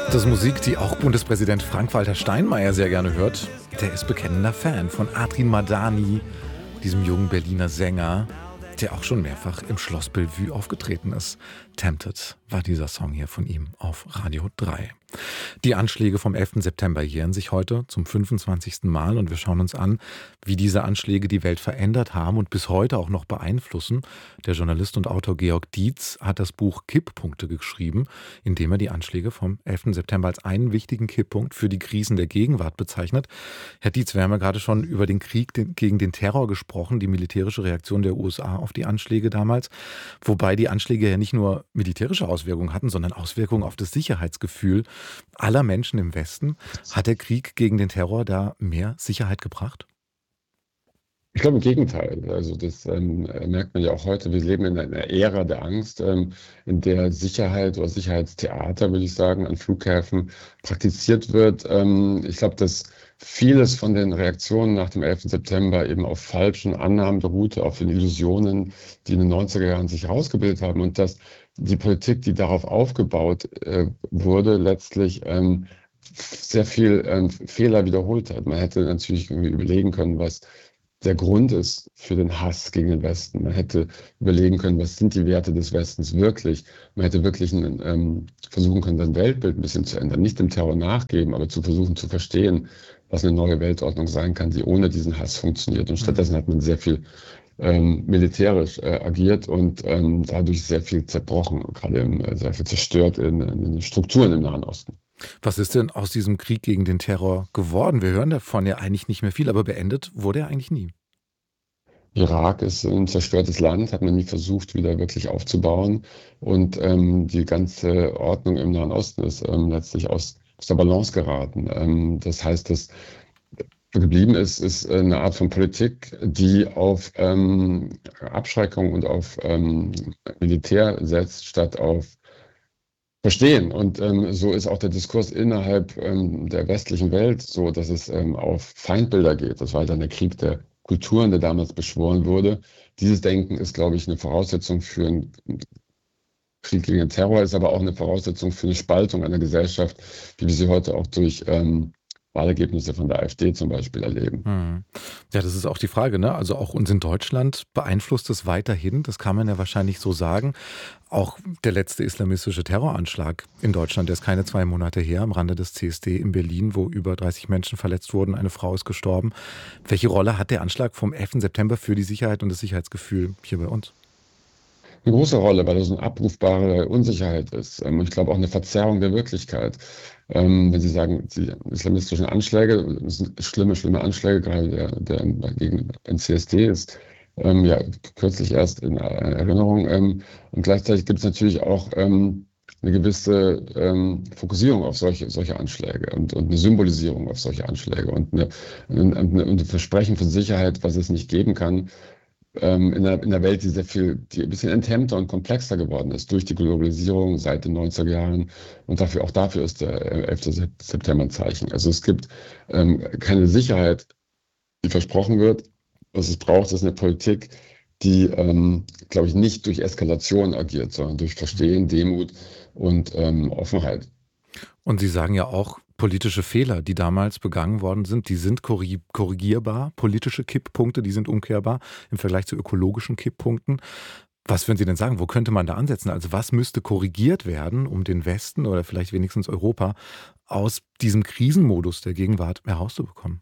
Das ist Musik, die auch Bundespräsident Frank-Walter Steinmeier sehr gerne hört. Der ist bekennender Fan von Adrian Madani, diesem jungen Berliner Sänger, der auch schon mehrfach im Schloss Bellevue aufgetreten ist. Tempted war dieser Song hier von ihm auf Radio 3. Die Anschläge vom 11. September jähren sich heute zum 25. Mal und wir schauen uns an, wie diese Anschläge die Welt verändert haben und bis heute auch noch beeinflussen. Der Journalist und Autor Georg Dietz hat das Buch Kipppunkte geschrieben, in dem er die Anschläge vom 11. September als einen wichtigen Kipppunkt für die Krisen der Gegenwart bezeichnet. Herr Dietz, wir haben ja gerade schon über den Krieg gegen den Terror gesprochen, die militärische Reaktion der USA auf die Anschläge damals, wobei die Anschläge ja nicht nur militärische Auswirkungen hatten, sondern Auswirkungen auf das Sicherheitsgefühl aller Menschen im Westen. Hat der Krieg gegen den Terror da mehr Sicherheit gebracht? Ich glaube im Gegenteil. Also das merkt man ja auch heute. Wir leben in einer Ära der Angst, in der Sicherheit oder Sicherheitstheater, würde ich sagen, an Flughäfen praktiziert wird. Ich glaube, dass vieles von den Reaktionen nach dem 11. September eben auf falschen Annahmen beruhte, auf den Illusionen, die in den 90er Jahren sich herausgebildet haben und dass die Politik, die darauf aufgebaut wurde, letztlich sehr viel Fehler wiederholt hat. Man hätte natürlich irgendwie überlegen können, was der Grund ist für den Hass gegen den Westen. Man hätte überlegen können, was sind die Werte des Westens wirklich. Man hätte wirklich versuchen können, sein Weltbild ein bisschen zu ändern. Nicht dem Terror nachgeben, aber zu versuchen zu verstehen, was eine neue Weltordnung sein kann, die ohne diesen Hass funktioniert. Und stattdessen hat man sehr viel militärisch agiert und dadurch sehr viel zerbrochen, gerade sehr viel zerstört in den Strukturen im Nahen Osten. Was ist denn aus diesem Krieg gegen den Terror geworden? Wir hören davon ja eigentlich nicht mehr viel, aber beendet wurde er eigentlich nie. Irak ist ein zerstörtes Land, hat man nie versucht, wieder wirklich aufzubauen. Und die ganze Ordnung im Nahen Osten ist letztlich aus der Balance geraten. Das heißt, dass geblieben ist eine Art von Politik, die auf Abschreckung und auf Militär setzt, statt auf Verstehen. Und so ist auch der Diskurs innerhalb der westlichen Welt so, dass es auf Feindbilder geht. Das war dann der Krieg der Kulturen, der damals beschworen wurde. Dieses Denken ist, glaube ich, eine Voraussetzung für einen Krieg gegen den Terror, ist aber auch eine Voraussetzung für eine Spaltung einer Gesellschaft, wie wir sie heute auch durch Wahlergebnisse von der AfD zum Beispiel erleben. Ja, das ist auch die Frage, ne? Also auch uns in Deutschland beeinflusst es weiterhin, das kann man ja wahrscheinlich so sagen. Auch der letzte islamistische Terroranschlag in Deutschland, der ist keine 2 Monate her, am Rande des CSD in Berlin, wo über 30 Menschen verletzt wurden, eine Frau ist gestorben. Welche Rolle hat der Anschlag vom 11. September für die Sicherheit und das Sicherheitsgefühl hier bei uns? Eine große Rolle, weil das eine abrufbare Unsicherheit ist. Und ich glaube auch eine Verzerrung der Wirklichkeit. Wenn Sie sagen, die islamistischen Anschläge, das sind schlimme Anschläge, gerade der gegen den CSD ist ja kürzlich erst in Erinnerung. Und gleichzeitig gibt es natürlich auch eine gewisse Fokussierung auf solche Anschläge und eine Symbolisierung auf solche Anschläge und ein Versprechen von Sicherheit, was es nicht geben kann. In einer Welt, die ein bisschen enthemmter und komplexer geworden ist durch die Globalisierung seit den 90er Jahren. Und auch dafür ist der 11. September ein Zeichen. Also es gibt keine Sicherheit, die versprochen wird. Was es braucht, ist eine Politik, die, glaube ich, nicht durch Eskalation agiert, sondern durch Verstehen, Demut und Offenheit. Und Sie sagen ja auch, politische Fehler, die damals begangen worden sind, die sind korrigierbar. Politische Kipppunkte, die sind umkehrbar im Vergleich zu ökologischen Kipppunkten. Was würden Sie denn sagen? Wo könnte man da ansetzen? Also was müsste korrigiert werden, um den Westen oder vielleicht wenigstens Europa aus diesem Krisenmodus der Gegenwart herauszubekommen?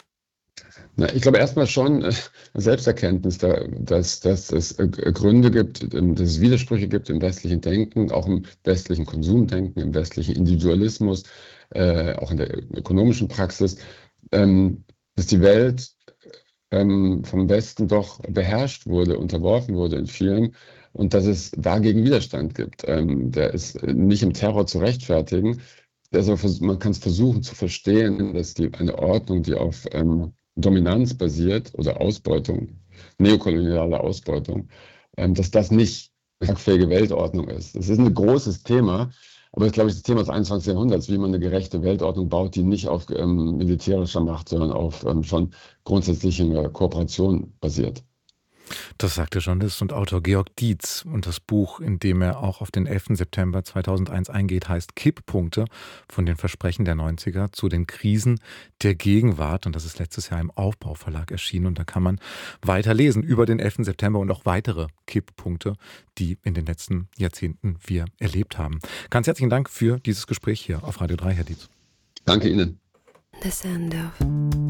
Na, ich glaube erstmal schon Selbsterkenntnis, dass es Gründe gibt, dass es Widersprüche gibt im westlichen Denken, auch im westlichen Konsumdenken, im westlichen Individualismus, auch in der ökonomischen Praxis, dass die Welt vom Westen doch beherrscht wurde, unterworfen wurde in vielen und dass es dagegen Widerstand gibt. Der ist nicht im Terror zu rechtfertigen. Also man kann es versuchen zu verstehen, dass eine Ordnung, die auf Dominanz basiert oder Ausbeutung, neokoloniale Ausbeutung, dass das nicht eine tragfähige Weltordnung ist. Das ist ein großes Thema, aber das ist, glaube ich, das Thema des 21. Jahrhunderts, wie man eine gerechte Weltordnung baut, die nicht auf militärischer Macht, sondern auf schon grundsätzlicher Kooperation basiert. Das sagt der Journalist und Autor Georg Dietz. Und das Buch, in dem er auch auf den 11. September 2001 eingeht, heißt Kipppunkte von den Versprechen der 90er zu den Krisen der Gegenwart. Und das ist letztes Jahr im Aufbau Verlag erschienen. Und da kann man weiter lesen über den 11. September und auch weitere Kipppunkte, die in den letzten Jahrzehnten wir erlebt haben. Ganz herzlichen Dank für dieses Gespräch hier auf Radio 3, Herr Dietz. Danke Ihnen. The sound of